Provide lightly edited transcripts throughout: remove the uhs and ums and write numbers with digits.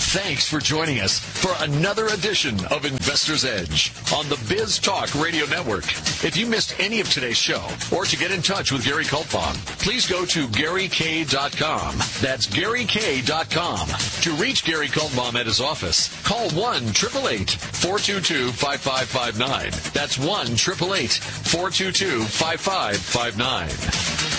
Thanks for joining us for another edition of Investor's Edge on the Biz Talk Radio Network. If you missed any of today's show or to get in touch with Gary Kaltbaum, please go to GaryK.com. That's GaryK.com. To reach Gary Kaltbaum at his office, call 1-888-422-5559. That's 1-888-422-5559.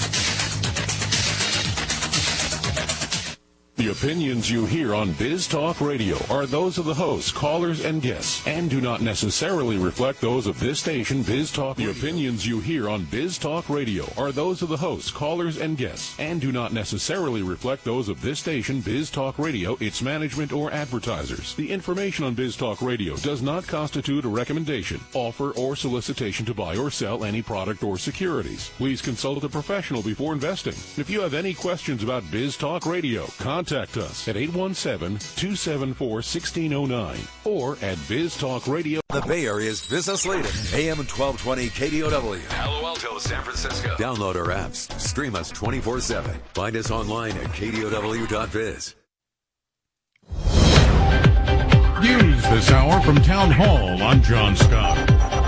The opinions you hear on Biz Talk Radio are those of the hosts, callers, and guests, and do not necessarily reflect those of this station, Biz Talk. The opinions you hear on Biz Talk Radio are those of the hosts, callers, and guests, and do not necessarily reflect those of this station, Biz Talk Radio, its management, or advertisers. The information on Biz Talk Radio does not constitute a recommendation, offer, or solicitation to buy or sell any product or securities. Please consult a professional before investing. If you have any questions about Biz Talk Radio, contact us at 817-274-1609 or at Biz Talk Radio. The Bay Area's business leader, AM 1220 KDOW. Palo Alto, San Francisco. Download our apps. Stream us 24/7. Find us online at KDOW.biz. News this hour from Town Hall. I'm John Scott.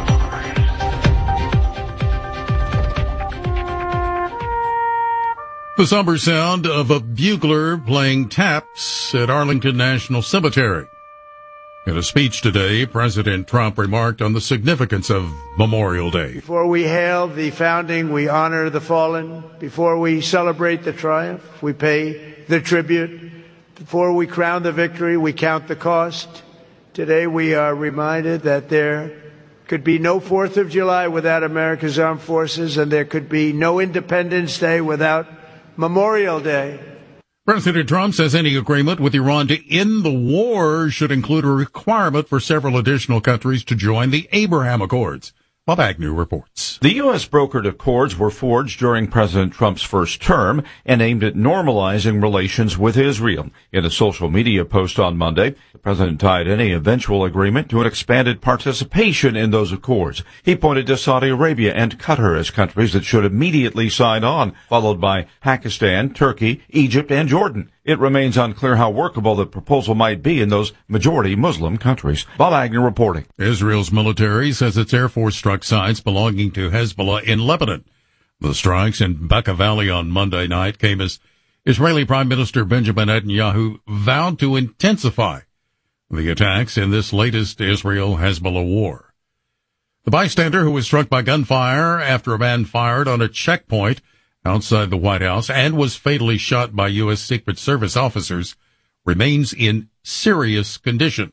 The somber sound of a bugler playing taps at Arlington National Cemetery. In a speech today, President Trump remarked on the significance of Memorial Day. Before we hail the founding, we honor the fallen. Before we celebrate the triumph, we pay the tribute. Before we crown the victory, we count the cost. Today we are reminded that there could be no 4th of July without America's armed forces, and there could be no Independence Day without Memorial Day. President Trump says any agreement with Iran to end the war should include a requirement for several additional countries to join the Abraham Accords. Bob Agnew reports. The U.S. brokered accords were forged during President Trump's first term and aimed at normalizing relations with Israel. In a social media post on Monday, the president tied any eventual agreement to an expanded participation in those accords. He pointed to Saudi Arabia and Qatar as countries that should immediately sign on, followed by Pakistan, Turkey, Egypt, and Jordan. It remains unclear how workable the proposal might be in those majority Muslim countries. Bob Agnew reporting. Israel's military says its Air Force struck sites belonging to Hezbollah in Lebanon. The strikes in Bekaa Valley on Monday night came as Israeli Prime Minister Benjamin Netanyahu vowed to intensify the attacks in this latest Israel-Hezbollah war. The bystander who was struck by gunfire after a man fired on a checkpoint outside the White House and was fatally shot by U.S. Secret Service officers remains in serious condition.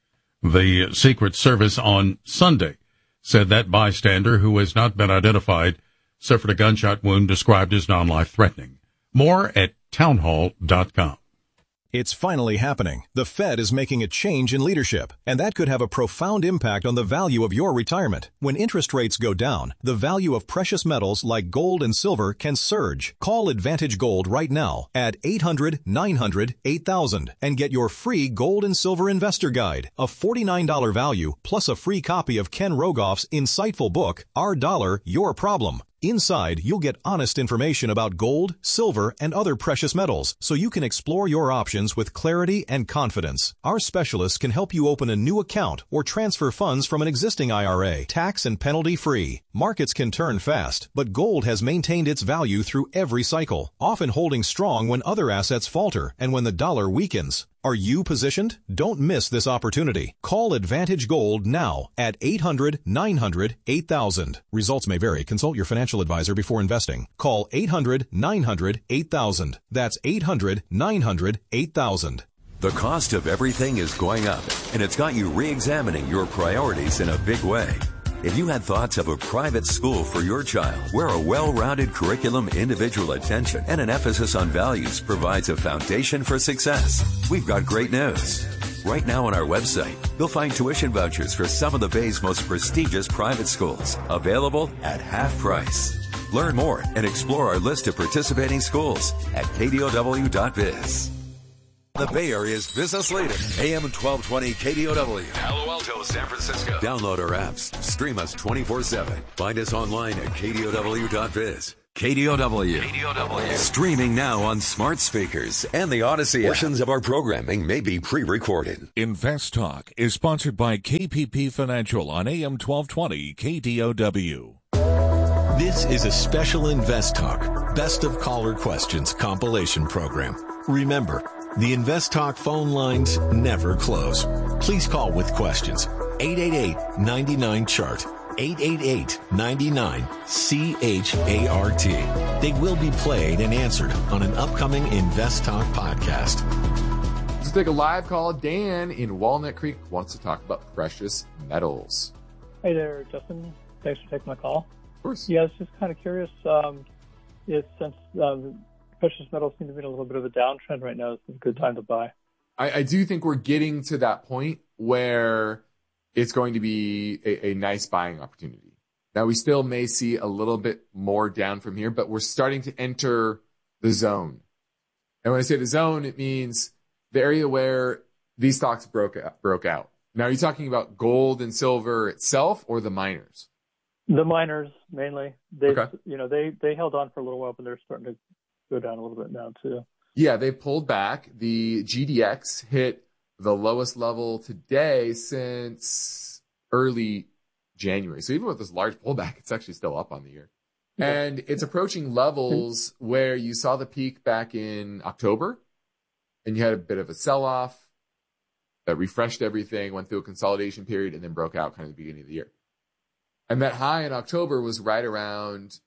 The Secret Service on Sunday said that bystander, who has not been identified, suffered a gunshot wound described as non-life-threatening. More at townhall.com. It's finally happening. The Fed is making a change in leadership, and that could have a profound impact on the value of your retirement. When interest rates go down, the value of precious metals like gold and silver can surge. Call Advantage Gold right now at 800-900-8000 and get your free Gold and Silver Investor Guide, a $49 value plus a free copy of Ken Rogoff's insightful book, Our Dollar, Your Problem. Inside, you'll get honest information about gold, silver, and other precious metals, so you can explore your options with clarity and confidence. Our specialists can help you open a new account or transfer funds from an existing IRA, tax and penalty free. Markets can turn fast, but gold has maintained its value through every cycle, often holding strong when other assets falter and when the dollar weakens. Are you positioned? Don't miss this opportunity. Call Advantage Gold now at 800-900-8000. Results may vary. Consult your financial advisor before investing. Call 800-900-8000. That's 800-900-8000. The cost of everything is going up, and it's got you re-examining your priorities in a big way. If you had thoughts of a private school for your child, where a well-rounded curriculum, individual attention, and an emphasis on values provides a foundation for success, we've got great news. Right now on our website, you'll find tuition vouchers for some of the Bay's most prestigious private schools, available at half price. Learn more and explore our list of participating schools at kdow.biz. The Bay Area's business leader, AM 1220 KDOW. Palo Alto, San Francisco. Download our apps. Stream us 24/7. Find us online at kdow.biz. KDOW. Streaming now on smart speakers and the Odyssey app. Portions of our programming may be pre-recorded. Invest Talk is sponsored by KPP Financial on AM 1220 KDOW. This is a special Invest Talk Best of Caller Questions compilation program. Remember, the Invest Talk phone lines never close. Please call with questions. 888-99-CHART. 888-99-CHART. They will be played and answered on an upcoming Invest Talk podcast. Let's take a live call. Dan in Walnut Creek wants to talk about precious metals. Hey there, Justin. Thanks for taking my call. Of course. Yeah, I was just kind of curious if since precious metals seem to be in a little bit of a downtrend right now, it's a good time to buy. I do think we're getting to that point where it's going to be a nice buying opportunity. Now, we still may see a little bit more down from here, but we're starting to enter the zone. And when I say the zone, it means the area where these stocks broke out. Now, are you talking about gold and silver itself or the miners? The miners, mainly. They Okay. held on for a little while, but they're starting to go down a little bit now, too. Yeah, they pulled back. The GDX hit the lowest level today since early January. So even with this large pullback, it's actually still up on the year. And it's approaching levels where you saw the peak back in October, and you had a bit of a sell-off that refreshed everything, went through a consolidation period, and then broke out kind of at the beginning of the year. And that high in October was right around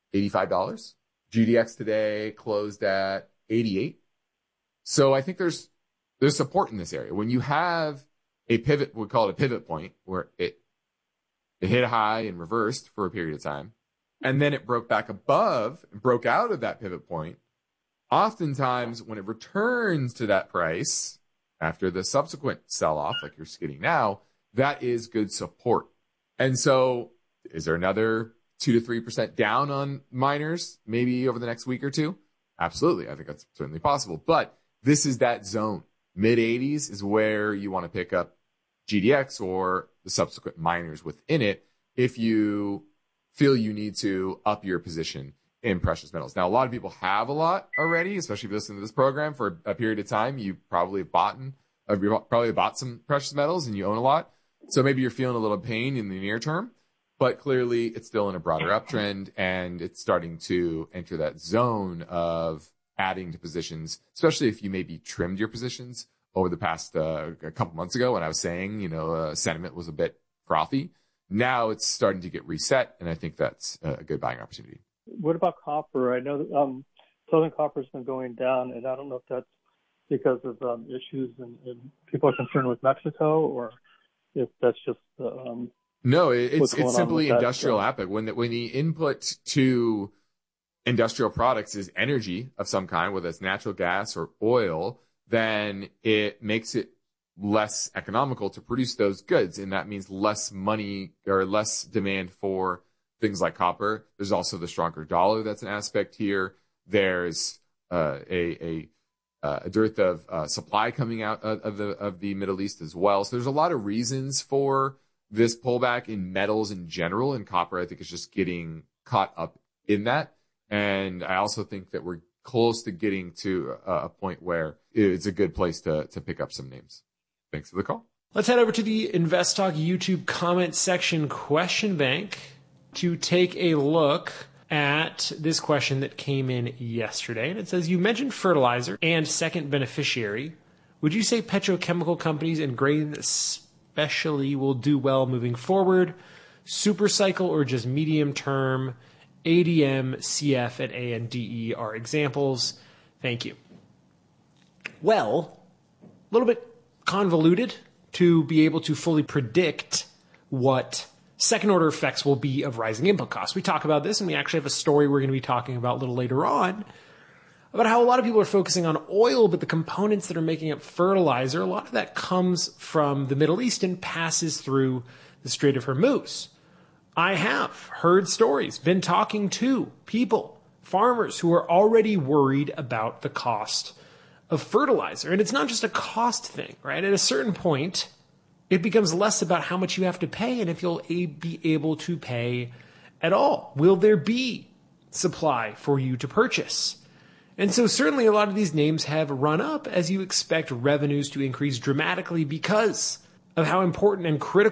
$85. GDX today closed at 88. So I think there's support in this area. When you have a pivot, we call it a pivot point, where it hit a high and reversed for a period of time, and then it broke back above and broke out of that pivot point. Oftentimes, when it returns to that price after the subsequent sell-off, like you're getting now, that is good support. And so is there another 2 to 3% down on miners maybe over the next week or two? Absolutely. I think that's certainly possible. But this is that zone. Mid-80s is where you want to pick up GDX or the subsequent miners within it if you feel you need to up your position in precious metals. Now, a lot of people have a lot already, especially if you listen to this program for a period of time. You probably have bought some precious metals and you own a lot. So maybe you're feeling a little pain in the near term, but clearly it's still in a broader uptrend and it's starting to enter that zone of adding to positions, especially if you maybe trimmed your positions over the past a couple months ago when I was saying, sentiment was a bit frothy. Now it's starting to get reset, and I think that's a good buying opportunity. What about copper? I know that Southern Copper's been going down, and I don't know if that's because of issues and people are concerned with Mexico, or if that's just no, it's simply industrial output. When the input to industrial products is energy of some kind, whether it's natural gas or oil, then it makes it less economical to produce those goods. And that means less money or less demand for things like copper. There's also the stronger dollar. That's an aspect here. There's a dearth of supply coming out of the Middle East as well. So there's a lot of reasons for this pullback in metals in general, and copper, I think, is just getting caught up in that. And I also think that we're close to getting to a point where it's a good place to pick up some names. Thanks for the call. Let's head over to the Invest Talk YouTube comment section question bank to take a look at this question that came in yesterday. And it says, you mentioned fertilizer and second beneficiary. Would you say petrochemical companies and grain especially will do well moving forward? Super cycle or just medium term? ADM, CF, and ANDE are examples. Thank you. Well, a little bit convoluted to be able to fully predict what second order effects will be of rising input costs. We talk about this, and we actually have a story we're going to be talking about a little later on about how a lot of people are focusing on oil, but the components that are making up fertilizer, a lot of that comes from the Middle East and passes through the Strait of Hormuz. I have heard stories, been talking to people, farmers who are already worried about the cost of fertilizer. And it's not just a cost thing, right? At a certain point, it becomes less about how much you have to pay and if you'll be able to pay at all. Will there be supply for you to purchase. And so certainly a lot of these names have run up as you expect revenues to increase dramatically because of how important and critical